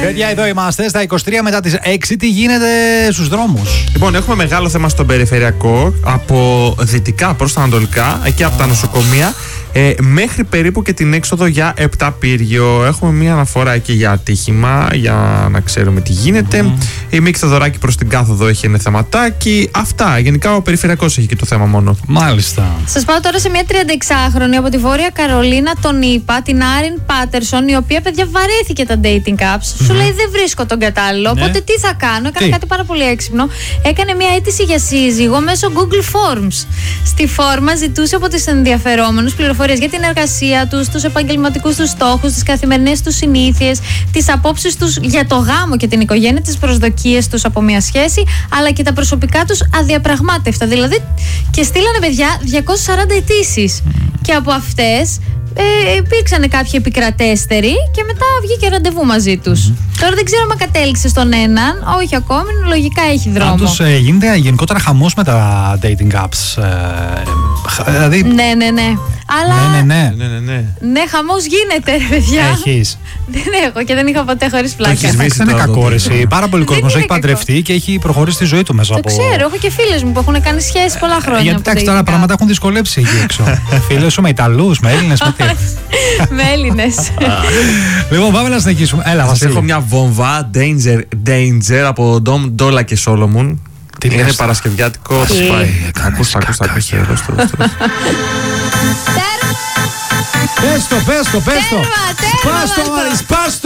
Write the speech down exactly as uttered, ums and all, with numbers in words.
Παιδιά, εδώ είμαστε στα είκοσι τρία μετά τις έξι. Τι γίνεται στους δρόμους? Λοιπόν, έχουμε μεγάλο θέμα στον περιφερειακό. Από δυτικά προς τα ανατολικά, εκεί από τα νοσοκομεία, ε, μέχρι περίπου και την έξοδο για Επταπύργιο. Έχουμε μία αναφορά εκεί για ατύχημα, για να ξέρουμε τι γίνεται. Mm. Η Μίκη Θεοδωράκη προς την κάθοδο έχει ένα θεματάκι. Αυτά. Γενικά ο περιφερειακός έχει και το θέμα μόνο. Μάλιστα. Σας πάω τώρα σε μια τριανταεξάχρονη από τη Βόρεια Καρολίνα, τον είπα, την Άριν Πάτερσον, η οποία, παιδιά, βαρέθηκε τα dating apps. Mm-hmm. Σου λέει δεν βρίσκω τον κατάλληλο. Ναι. Οπότε τι θα κάνω? Έκανε τι? κάτι πάρα πολύ έξυπνο. Έκανε μια αίτηση για σύζυγο μέσω Google Forms. Στη φόρμα ζητούσε από τις ενδιαφερόμενους πληροφορίες για την εργασία τους, τους επαγγελματικούς τους στόχους, τις καθημερινές τους συνήθειες, τις απόψεις τους για το γάμο και την οικογένεια, τις προσδοκίες τους από μια σχέση, αλλά και τα προσωπικά τους αδιαπραγμάτευτα. Δηλαδή, και στείλανε, παιδιά, διακόσιες σαράντα αιτήσεις. Mm. Και από αυτές ε, υπήρξαν κάποιοι επικρατέστεροι και μετά βγήκε ραντεβού μαζί τους. Mm-hmm. Τώρα δεν ξέρω αν κατέληξε στον έναν. Όχι ακόμη, λογικά έχει δρόμο. Πάντως ε, γίνεται γενικότερα χαμός με τα dating apps. Ε, δηλαδή... Ναι, ναι, ναι. Αλλά... Ναι, ναι, ναι. ναι, ναι, ναι. ναι, χαμός γίνεται, ρε παιδιά. Έχεις? Δεν έχω και δεν είχα ποτέ χωρίς πλάκα. Δεν είναι κακό, ρε εσύ. Πάρα πολλοί κόσμος έχει παντρευτεί και έχει προχωρήσει τη ζωή του μέσα το από... Το ξέρω, έχω και φίλες μου που έχουν κάνει σχέσεις πολλά χρόνια. Γιατί εντάξει, τώρα πράγματα έχουν δυσκολέψει εκεί έξω. Φίλες σου με Ιταλούς, με Έλληνες, με τι? Με Έλληνες. Λοιπόν, πάμε να συνεχίσουμε. Έλα, σας έχω μια βόμβα Danger, Danger από Dom Dola και Solomon. Είναι παρασκευιάτικο. Ακούστε, ακούστε, ακούστε. Πες το, πες το, πες το. Σπάς το, Μάρι, σπάς το.